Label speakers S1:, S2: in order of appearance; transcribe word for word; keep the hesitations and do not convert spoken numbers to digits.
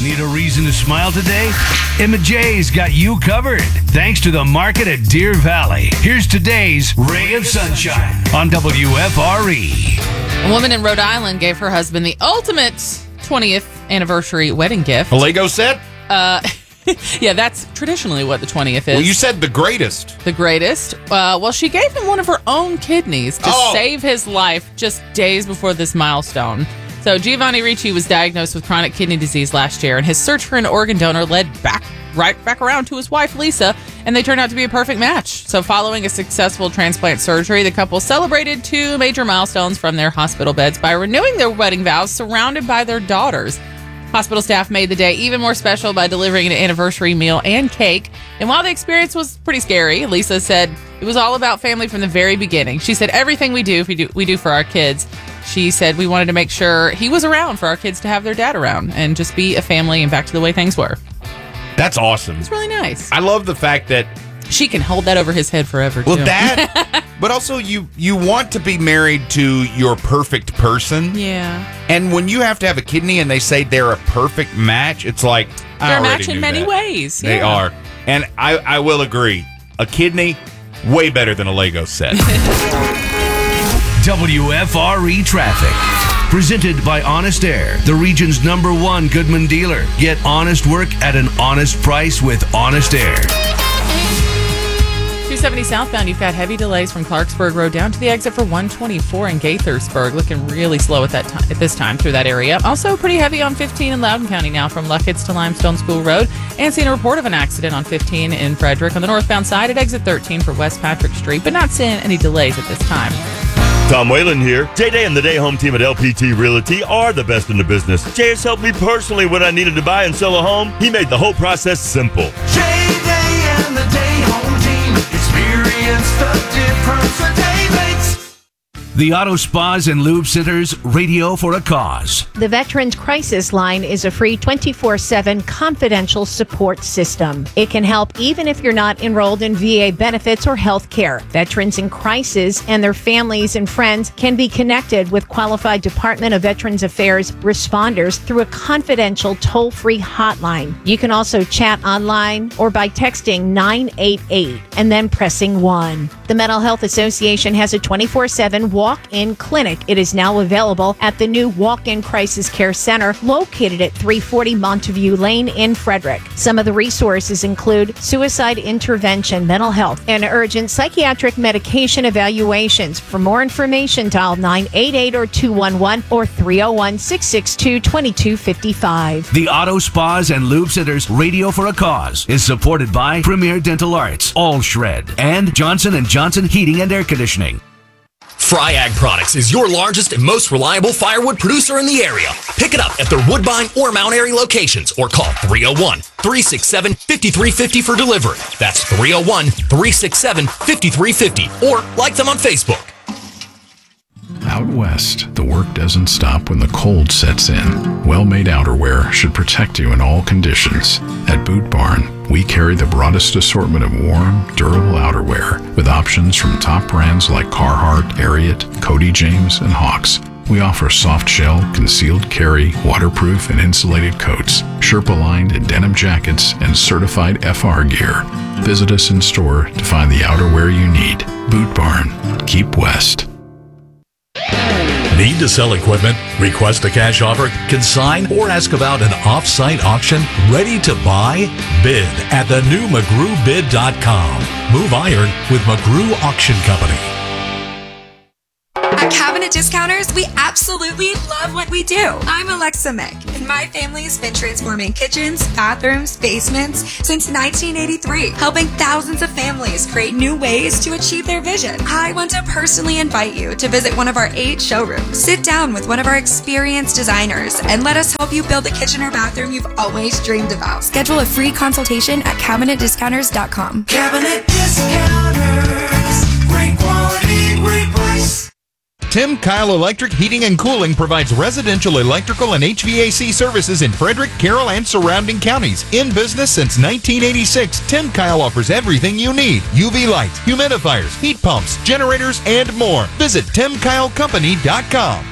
S1: Need a reason to smile today? Emma J's got you covered. Thanks to the market at Deer Valley. Here's today's Ray of Sunshine on W F R E.
S2: A woman in Rhode Island gave her husband the ultimate twentieth anniversary wedding gift.
S3: A Lego set?
S2: Uh, yeah, that's traditionally what the twentieth is.
S3: Well, you said the greatest.
S2: The greatest. Uh, well, she gave him one of her own kidneys to
S3: Oh.
S2: save his life just days before this milestone. So Giovanni Ricci was diagnosed with chronic kidney disease last year, and his search for an organ donor led back right back around to his wife, Lisa, and they turned out to be a perfect match. So following a successful transplant surgery, the couple celebrated two major milestones from their hospital beds by renewing their wedding vows surrounded by their daughters. Hospital staff made the day even more special by delivering an anniversary meal and cake. And while the experience was pretty scary, Lisa said it was all about family from the very beginning. She said everything we do, we do, we do for our kids. She said we wanted to make sure he was around for our kids to have their dad around and just be a family and back to the way things were.
S3: That's awesome.
S2: It's really nice.
S3: I love the fact that...
S2: She can hold that over his head forever,
S3: Well,
S2: too.
S3: that... but also, you, you want to be married to your perfect person.
S2: Yeah.
S3: And when you have to have a kidney and they say they're a perfect match, it's like, I
S2: They're a
S3: already
S2: match in
S3: knew
S2: many
S3: that.
S2: ways.
S3: They
S2: yeah.
S3: are. And I, I will agree. A kidney, way better than a Lego set.
S1: W F R E Traffic. Presented by Honest Air, the region's number one Goodman dealer. Get honest work at an honest price with Honest Air.
S2: two seventy southbound, you've got heavy delays from Clarksburg Road down to the exit for one twenty-four in Gaithersburg. Looking really slow at that time, at this time through that area. Also pretty heavy on fifteen in Loudoun County now from Luckett to Limestone School Road. And seeing a report of an accident on fifteen in Frederick on the northbound side at exit thirteen for West Patrick Street, but not seeing any delays at this time.
S4: Tom Whalen here. J-Day and the Day Home team at L P T Realty are the best in the business. Jay has helped me personally when I needed to buy and sell a home. He made the whole process simple.
S5: J-Day and the Day Home team experience the difference a day makes.
S1: The Auto Spas and Lube Center's Radio for a Cause.
S6: The Veterans Crisis Line is a free twenty-four seven confidential support system. It can help even if you're not enrolled in V A benefits or health care. Veterans in crisis and their families and friends can be connected with qualified Department of Veterans Affairs responders through a confidential toll-free hotline. You can also chat online or by texting nine eight eight and then pressing one. The Mental Health Association has a twenty-four seven walk-in clinic. It is now available at the new Walk-In Crisis Care Center located at three forty Montague Lane in Frederick. Some of the resources include suicide intervention, mental health, and urgent psychiatric medication evaluations. For more information, dial nine eight eight or two one one or three oh one, six six two, two two five five.
S1: The Auto Spas and Lube Center's Radio for a Cause is supported by Premier Dental Arts, All Shred, and Johnson and Johnson Heating and Air Conditioning.
S7: Fry Ag Products is your largest and most reliable firewood producer in the area. Pick it up at their Woodbine or Mount Airy locations or call three oh one, three six seven, five three five zero for delivery. That's three oh one, three six seven, five three five zero or like them on Facebook.
S8: Out west, the work doesn't stop when the cold sets in. Well-made outerwear should protect you in all conditions. At Boot Barn, we carry the broadest assortment of warm, durable outerwear with options from top brands like Carhartt, Ariat, Cody James, and Hawks. We offer soft shell, concealed carry, waterproof and insulated coats, Sherpa-lined and denim jackets, and certified F R gear. Visit us in store to find the outerwear you need. Boot Barn. Keep west.
S9: Need to sell equipment? Request a cash offer? Consign or ask about an off-site auction? Ready to buy? Bid at the new McGrew Bid dot com. Move iron with McGrew Auction Company.
S10: At Cabinet Discounters, we absolutely love what we do. I'm Alexa Mick, and my family has been transforming kitchens, bathrooms, basements since nineteen eighty-three, helping thousands of families create new ways to achieve their vision. I want to personally invite you to visit one of our eight showrooms. Sit down with one of our experienced designers and let us help you build the kitchen or bathroom you've always dreamed about. Schedule a free consultation at cabinet discounters dot com.
S5: Cabinet Discounters. Great quality, great price.
S3: Tim Kyle Electric Heating and Cooling provides residential electrical and H V A C services in Frederick, Carroll, and surrounding counties. In business since nineteen eighty-six, Tim Kyle offers everything you need. U V lights, humidifiers, heat pumps, generators, and more. Visit tim kyle company dot com.